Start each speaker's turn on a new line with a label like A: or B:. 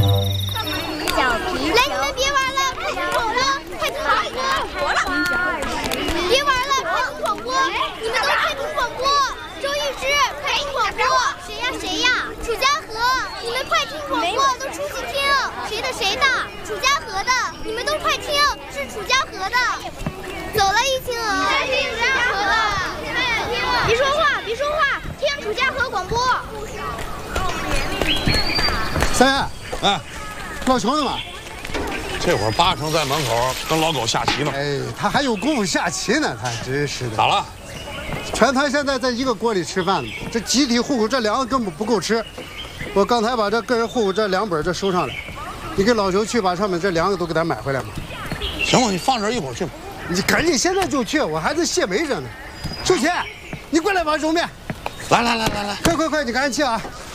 A: 来，你们别玩了，快听广播，快听广播了！别玩了，快听广播！你们都快听广播！周玉芝，快听广播！谁呀？楚家河，你们快听广播，都出去听！谁的？楚家河的，你们都快听，是楚家河的。走了，易清娥。听楚家河的，别说话，听楚家河广播。
B: 三爷，
C: 哎，
B: 老熊呢嘛？
C: 这会儿八成在门口跟老狗下棋呢。
B: 哎，他还有功夫下棋呢，他真是的。
C: 咋了？
B: 全团现在在一个锅里吃饭呢，这集体户口这2个根本不够吃。我刚才把这个人户口这2本这收上来，你给老熊去把上面这2个都给他买回来嘛。
C: 行了，你放这儿一会儿去吧。
B: 你赶紧现在就去，我还在卸煤着呢。秀琴，你过来把揉面。
C: 来，
B: 快，你赶紧去啊！